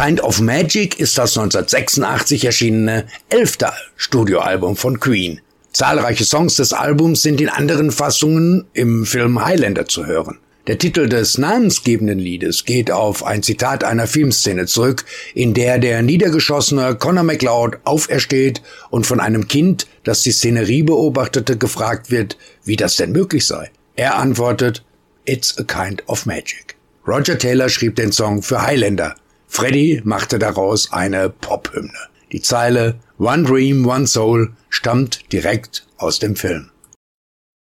Kind of Magic ist das 1986 erschienene 11. Studioalbum von Queen. Zahlreiche Songs des Albums sind in anderen Fassungen im Film Highlander zu hören. Der Titel des namensgebenden Liedes geht auf ein Zitat einer Filmszene zurück, in der niedergeschossene Connor MacLeod aufersteht und von einem Kind, das die Szenerie beobachtete, gefragt wird, wie das denn möglich sei. Er antwortet, "It's a kind of magic." Roger Taylor schrieb den Song für Highlander. Freddie machte daraus eine Pop-Hymne. Die Zeile "One Dream, One Soul" stammt direkt aus dem Film.